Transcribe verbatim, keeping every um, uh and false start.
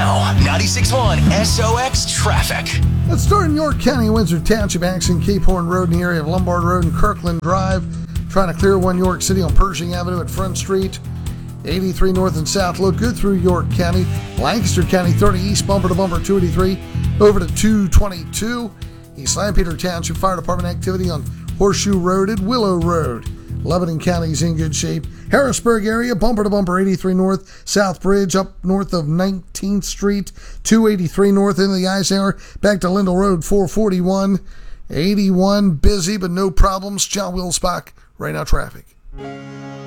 Now, ninety-six point one S O X traffic. Let's start in York County, Windsor Township, accident Cape Horn Road in the area of Lombard Road and Kirkland Drive. Trying to clear one York City on Pershing Avenue at Front Street. eighty-three north and south look good through York County. Lancaster County thirty east, bumper to bumper two eighty-three over to two twenty-two. East Lampeter Township Fire Department activity on Horseshoe Road at Willow Road. Lebanon County is in good shape. Harrisburg area, bumper to bumper eighty-three north, South Bridge up north of nineteenth Street, two eighty-three north into the Eisenhower, back to Lindell Road, four forty-one. eighty-one busy but no problems. John Wilsbach, right now traffic.